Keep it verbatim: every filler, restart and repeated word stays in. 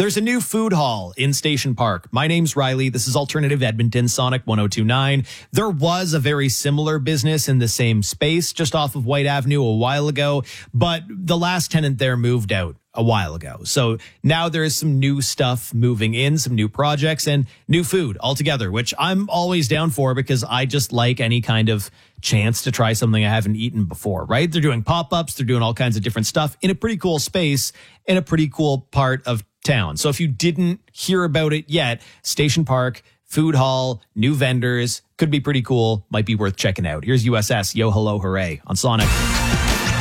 There's a new food hall in Station Park. My name's Riley. This is Alternative Edmonton, Sonic one oh two point nine. There was a very similar business in the same space just off of White Avenue a while ago, but the last tenant there moved out a while ago. So now there is some new stuff moving in, some new projects and new food altogether, which I'm always down for because I just like any kind of chance to try something I haven't eaten before, right? They're doing pop-ups. They're doing all kinds of different stuff in a pretty cool space in a pretty cool part of town. So if you didn't hear about it yet, Station Park, food hall, new vendors, could be pretty cool. Might be worth checking out. Here's U S S, Yo Hello Hooray on Sonic.